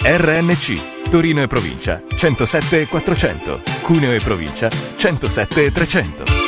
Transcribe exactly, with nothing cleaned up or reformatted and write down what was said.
R N C, Torino e provincia centosette quattrocento, Cuneo e provincia centosette trecento.